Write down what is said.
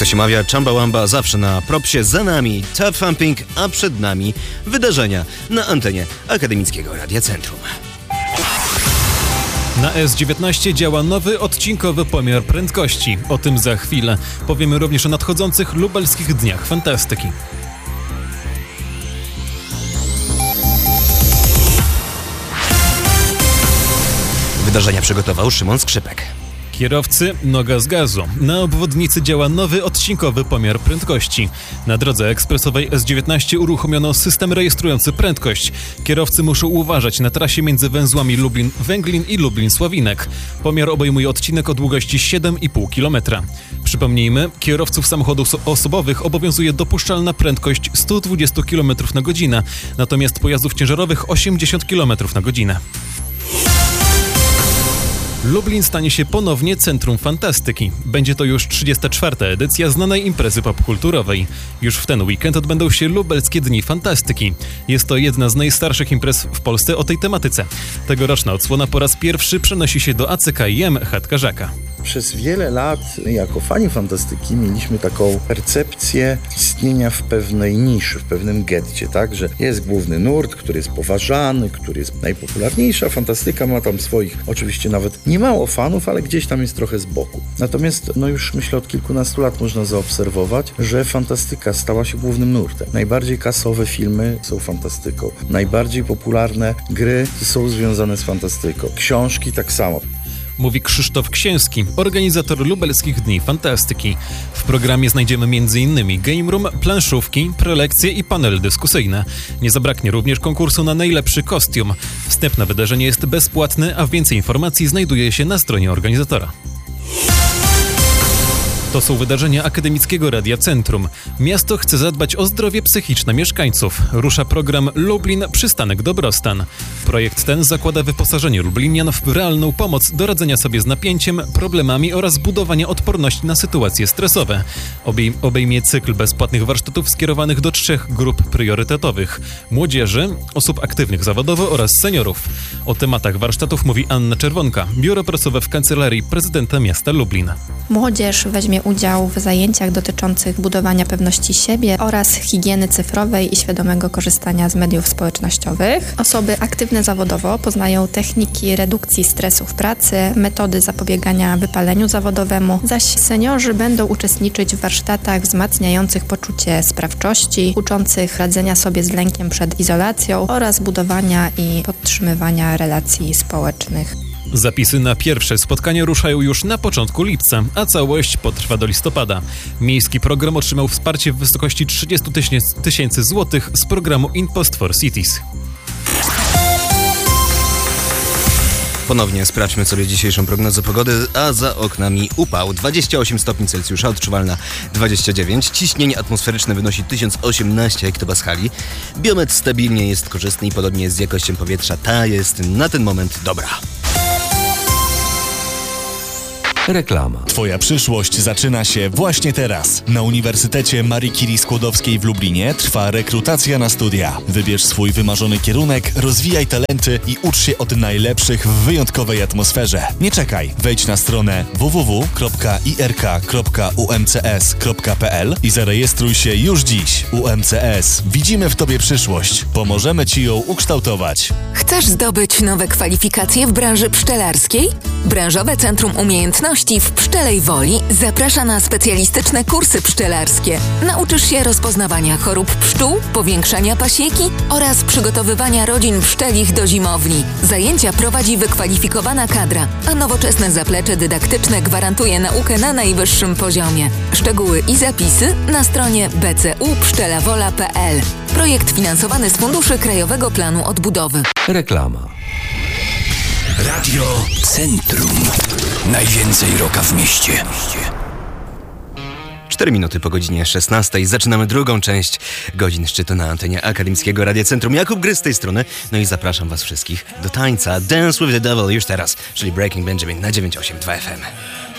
to się mawia, Chumbawamba zawsze na propsie, za nami Tap Thumping, a przed nami wydarzenia na antenie Akademickiego Radia Centrum. Na S19 działa nowy odcinkowy pomiar prędkości. O tym za chwilę. Powiemy również o nadchodzących lubelskich dniach fantastyki. Wydarzenia przygotował Szymon Skrzypek. Kierowcy, noga z gazu. Na obwodnicy działa nowy odcinkowy pomiar prędkości. Na drodze ekspresowej S19 uruchomiono system rejestrujący prędkość. Kierowcy muszą uważać na trasie między węzłami Lublin-Węglin i Lublin-Sławinek. Pomiar obejmuje odcinek o długości 7,5 km. Przypomnijmy, kierowców samochodów osobowych obowiązuje dopuszczalna prędkość 120 km na godzinę, natomiast pojazdów ciężarowych 80 km na godzinę. Lublin stanie się ponownie centrum fantastyki. Będzie to już 34. edycja znanej imprezy popkulturowej. Już w ten weekend odbędą się lubelskie Dni Fantastyki. Jest to jedna z najstarszych imprez w Polsce o tej tematyce. Tegoroczna odsłona po raz pierwszy przenosi się do ACKiM Chatka Żaka. Przez wiele lat jako fani fantastyki mieliśmy taką percepcję istnienia w pewnej niszy, w pewnym getcie, tak? Że jest główny nurt, który jest poważany, który jest najpopularniejszy, a fantastyka ma tam swoich, oczywiście nawet nie mało fanów, ale gdzieś tam jest trochę z boku. Natomiast już myślę od kilkunastu lat można zaobserwować, że fantastyka stała się głównym nurtem. Najbardziej kasowe filmy są fantastyką. Najbardziej popularne gry są związane z fantastyką. Książki tak samo. Mówi Krzysztof Księski, organizator lubelskich Dni Fantastyki. W programie znajdziemy m.in. game room, planszówki, prelekcje i panele dyskusyjne. Nie zabraknie również konkursu na najlepszy kostium. Wstęp na wydarzenie jest bezpłatny, a więcej informacji znajduje się na stronie organizatora. To są wydarzenia Akademickiego Radia Centrum. Miasto chce zadbać o zdrowie psychiczne mieszkańców. Rusza program Lublin Przystanek Dobrostan. Projekt ten zakłada wyposażenie lublinian w realną pomoc do radzenia sobie z napięciem, problemami oraz budowania odporności na sytuacje stresowe. Obejmie cykl bezpłatnych warsztatów skierowanych do 3 grup priorytetowych: młodzieży, osób aktywnych zawodowo oraz seniorów. O tematach warsztatów mówi Anna Czerwonka, biuro prasowe w Kancelarii Prezydenta Miasta Lublin. Młodzież weźmie udział w zajęciach dotyczących budowania pewności siebie oraz higieny cyfrowej i świadomego korzystania z mediów społecznościowych. Osoby aktywne zawodowo poznają techniki redukcji stresu w pracy, metody zapobiegania wypaleniu zawodowemu, zaś seniorzy będą uczestniczyć w warsztatach wzmacniających poczucie sprawczości, uczących radzenia sobie z lękiem przed izolacją oraz budowania i podtrzymywania relacji społecznych. Zapisy na pierwsze spotkania ruszają już na początku lipca, a całość potrwa do listopada. Miejski program otrzymał wsparcie w wysokości 30 tysięcy złotych z programu InPost for Cities. Ponownie sprawdźmy sobie dzisiejszą prognozę pogody, a za oknami upał. 28 stopni Celsjusza, odczuwalna 29. Ciśnienie atmosferyczne wynosi 1018 hektopaskali. Biometr stabilnie jest korzystny i podobnie jest z jakością powietrza. Ta jest na ten moment dobra. Reklama. Twoja przyszłość zaczyna się właśnie teraz. Na Uniwersytecie Marii Curie Skłodowskiej w Lublinie trwa rekrutacja na studia. Wybierz swój wymarzony kierunek, rozwijaj talenty i ucz się od najlepszych w wyjątkowej atmosferze. Nie czekaj, wejdź na stronę www.irk.umcs.pl i zarejestruj się już dziś. UMCS. Widzimy w Tobie przyszłość. Pomożemy Ci ją ukształtować. Chcesz zdobyć nowe kwalifikacje w branży pszczelarskiej? Branżowe Centrum Umiejętności w Pszczelej Woli zaprasza na specjalistyczne kursy pszczelarskie. Nauczysz się rozpoznawania chorób pszczół, powiększania pasieki oraz przygotowywania rodzin pszczelich do zimowni. Zajęcia prowadzi wykwalifikowana kadra, a nowoczesne zaplecze dydaktyczne gwarantuje naukę na najwyższym poziomie. Szczegóły i zapisy na stronie bcu-pszczelawola.pl. Projekt finansowany z Funduszy Krajowego Planu Odbudowy. Reklama. Radio Centrum. Najwięcej rocka w mieście. 4 minuty po godzinie 16. Zaczynamy drugą część godzin szczytu na antenie Akademickiego Radia Centrum. Jakub Gry z tej strony. No i zapraszam was wszystkich do tańca Dance with the Devil już teraz, czyli Breaking Benjamin na 982 FM.